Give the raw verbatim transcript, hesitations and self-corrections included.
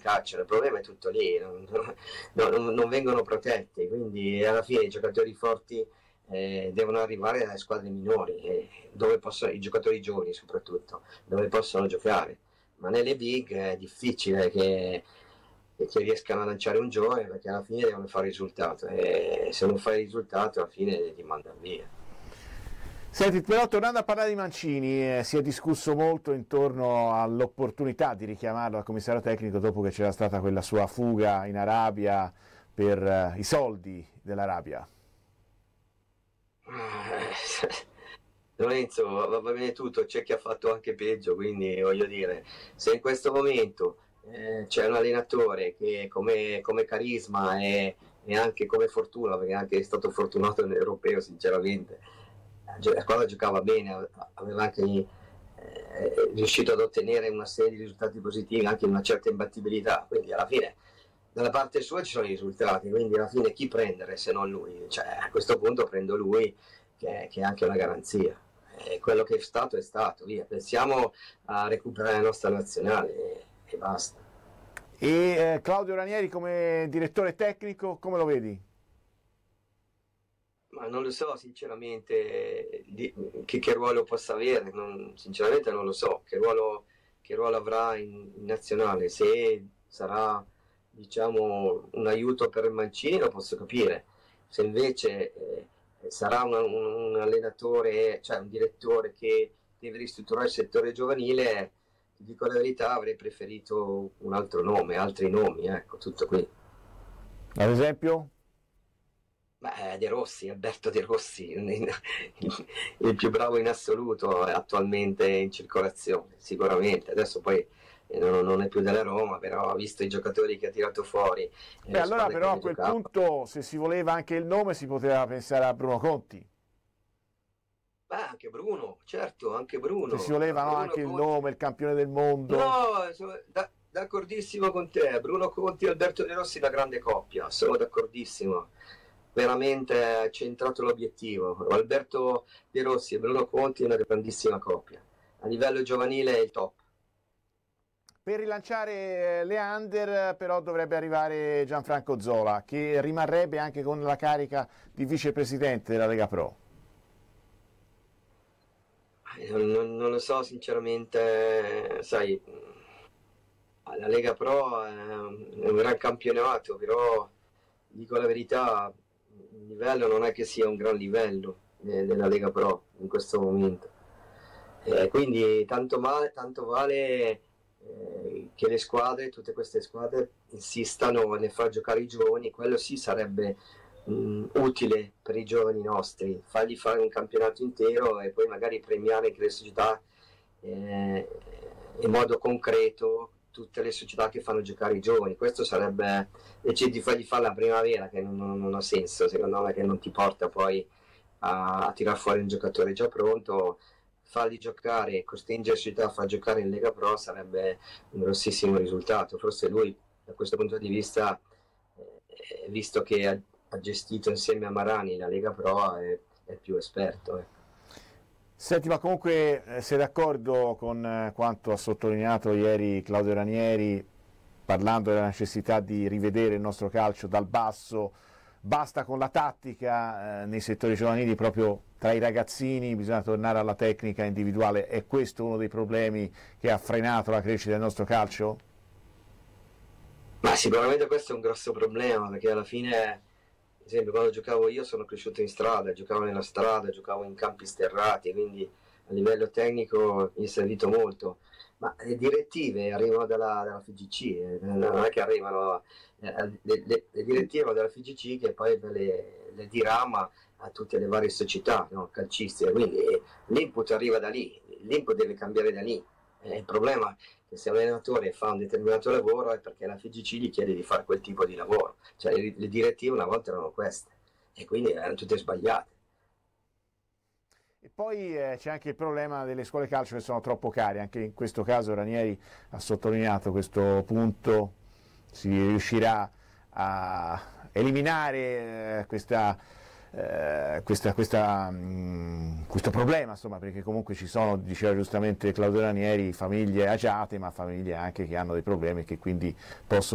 cacciano, il problema è tutto lì, non, non, non vengono protetti, quindi alla fine i giocatori forti eh, devono arrivare dalle squadre minori, eh, dove possono, i giocatori giovani soprattutto, dove possono giocare, ma nelle big è difficile che, che riescano a lanciare un giovane, perché alla fine devono fare risultato, e se non fai il risultato alla fine ti mandano via. Senti, però tornando a parlare di Mancini, eh, si è discusso molto intorno all'opportunità di richiamarlo al commissario tecnico dopo che c'era stata quella sua fuga in Arabia per eh, i soldi dell'Arabia. Lorenzo, va bene tutto, c'è chi ha fatto anche peggio, quindi voglio dire, se in questo momento eh, c'è un allenatore che come, come carisma e, e anche come fortuna, perché anche è stato fortunato nell'Europeo sinceramente, la squadra giocava bene, aveva anche eh, riuscito ad ottenere una serie di risultati positivi, anche una certa imbattibilità, quindi alla fine dalla parte sua ci sono i risultati, quindi alla fine chi prendere se non lui? Cioè, a questo punto prendo lui che, che è anche una garanzia, e quello che è stato è stato, via, pensiamo a recuperare la nostra nazionale e, e basta. E eh, Claudio Ranieri come direttore tecnico come lo vedi? Ma non lo so sinceramente di, che, che ruolo possa avere, non, sinceramente non lo so che ruolo, che ruolo avrà in, in nazionale, se sarà diciamo un aiuto per il Mancini lo posso capire, se invece eh, sarà una, un, un allenatore, cioè un direttore che deve ristrutturare il settore giovanile, ti dico la verità, avrei preferito un altro nome, altri nomi, ecco, tutto qui. Ad esempio? Beh, De Rossi, Alberto De Rossi, il, il più bravo in assoluto attualmente in circolazione, sicuramente. Adesso poi eh, non, non è più della Roma, però ha visto i giocatori che ha tirato fuori. Beh, allora però a quel giocava. punto, se si voleva anche il nome, si poteva pensare a Bruno Conti. Beh, anche Bruno, certo, anche Bruno. Se si voleva no, anche Conti. Il nome, il campione del mondo. No, sono da, d'accordissimo con te. Bruno Conti e Alberto De Rossi, una grande coppia, sono d'accordissimo. Veramente centrato l'obiettivo. Alberto De Rossi e Bruno Conti è una grandissima coppia. A livello giovanile è il top. Per rilanciare le under però dovrebbe arrivare Gianfranco Zola, che rimarrebbe anche con la carica di vicepresidente della Lega Pro. Non, non, non lo so sinceramente, sai, la Lega Pro è un gran campionato, però dico la verità, il livello non è che sia un gran livello eh, della Lega Pro in questo momento, eh, quindi tanto, male, tanto vale eh, che le squadre, tutte queste squadre insistano nel far giocare i giovani, quello sì sarebbe mh, utile per i giovani nostri, fargli fare un campionato intero e poi magari premiare anche le società eh, in modo concreto, tutte le società che fanno giocare i giovani. Questo sarebbe, invece di fargli fare la primavera, che non, non, non ha senso secondo me, che non ti porta poi a, a tirar fuori un giocatore già pronto, farli giocare, costringere le società a far giocare in Lega Pro sarebbe un grossissimo risultato. Forse lui da questo punto di vista eh, visto che ha, ha gestito insieme a Marani la Lega Pro è, è più esperto eh. Senti, ma comunque eh, sei d'accordo con eh, quanto ha sottolineato ieri Claudio Ranieri parlando della necessità di rivedere il nostro calcio dal basso? Basta con la tattica eh, nei settori giovanili, proprio tra i ragazzini bisogna tornare alla tecnica individuale. È questo uno dei problemi che ha frenato la crescita del nostro calcio? Ma sicuramente questo è un grosso problema, perché alla fine, ad esempio, quando giocavo io sono cresciuto in strada, giocavo nella strada, giocavo in campi sterrati, quindi a livello tecnico mi è servito molto. Ma le direttive arrivano dalla, dalla F I G C, eh, non è che arrivano, eh, le, le, le direttive dalla F I G C che poi le, le dirama a tutte le varie società no, calcistiche, quindi eh, l'input arriva da lì, l'input deve cambiare da lì. Eh, il problema è che se l'allenatore fa un determinato lavoro è perché la F I G C gli chiede di fare quel tipo di lavoro, cioè le, le direttive una volta erano queste e quindi erano tutte sbagliate. E poi eh, c'è anche il problema delle scuole calcio che sono troppo care, anche in questo caso Ranieri ha sottolineato questo punto, si riuscirà a eliminare eh, questa eh, questa, questa, mh, questo problema, insomma, perché comunque ci sono, diceva giustamente Claudio Ranieri, famiglie agiate, ma famiglie anche che hanno dei problemi e che quindi possono